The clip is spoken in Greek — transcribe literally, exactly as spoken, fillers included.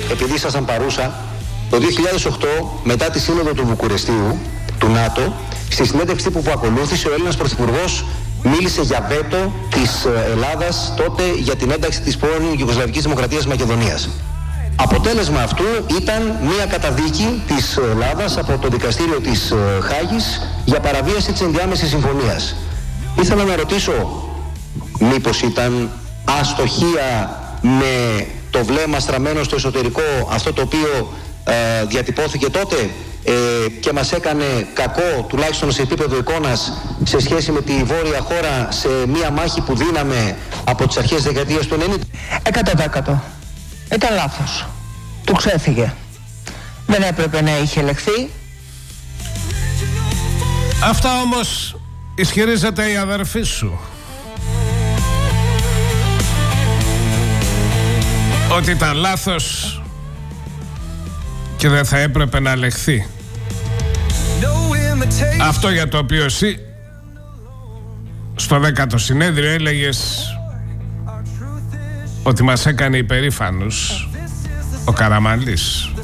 επειδή ήσασταν παρούσα, το δύο χιλιάδες οκτώ, μετά τη σύνοδο του Βουκουρεστίου, του ΝΑΤΟ, στη συνέντευξη που, που ακολούθησε, ο Έλληνας Πρωθυπουργός μίλησε για βέτο της Ελλάδας τότε για την ένταξη της πρώην Ιουγκοσλαβικής Δημοκρατίας Μακεδονίας. Αποτέλεσμα αυτού ήταν μια καταδίκη της Ελλάδας από το δικαστήριο της Χάγης για παραβίαση της ενδιάμεσης συμφωνίας. Ήθελα να ρωτήσω, μήπως ήταν αστοχία με το βλέμμα στραμμένο στο εσωτερικό αυτό το οποίο ε, διατυπώθηκε τότε ε, και μας έκανε κακό, τουλάχιστον σε επίπεδο εικόνας, σε σχέση με τη βόρεια χώρα, σε μια μάχη που δίναμε από τις αρχές της δεκαετίας του ενενήντα? Εκατό τοις εκατό. Ήταν λάθος. Του ξέφυγε. Δεν έπρεπε να είχε ελεγχθεί. Αυτά όμως ισχυρίζεται η αδερφή σου, ότι ήταν λάθος και δεν θα έπρεπε να ελεγχθεί. Αυτό για το οποίο εσύ στο δέκατο συνέδριο έλεγες ότι μας έκανε υπερήφανους ο Καραμανλής.